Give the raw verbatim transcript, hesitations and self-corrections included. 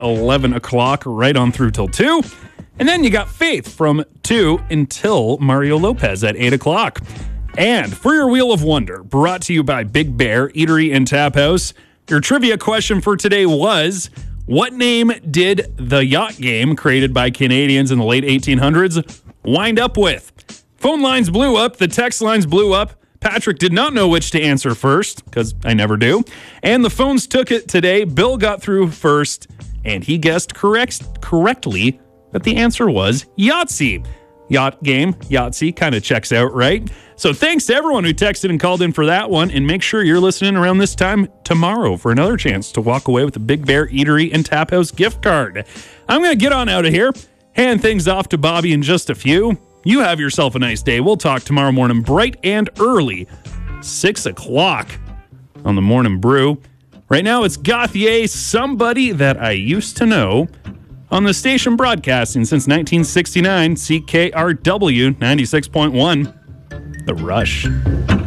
eleven o'clock, right on through till two. And then you got Faith from two until Mario Lopez at eight o'clock. And for your Wheel of Wonder, brought to you by Big Bear Eatery and Tap House, your trivia question for today was, what name did the yacht game created by Canadians in the late eighteen hundreds wind up with? Phone lines blew up. The text lines blew up. Patrick did not know which to answer first, because I never do. And the phones took it today. Bill got through first, and he guessed correct, correctly that the answer was Yahtzee. Yacht game, Yahtzee, kind of checks out, right? So thanks to everyone who texted and called in for that one, and make sure you're listening around this time tomorrow for another chance to walk away with a Big Bear Eatery and Tap House gift card. I'm going to get on out of here, hand things off to Bobby in just a few. You have yourself a nice day. We'll talk tomorrow morning bright and early, six o'clock on the Morning Brew. Right now, it's Gauthier, Somebody That I Used to Know, on the station broadcasting since nineteen sixty-nine, C K R W ninety-six point one, The Rush.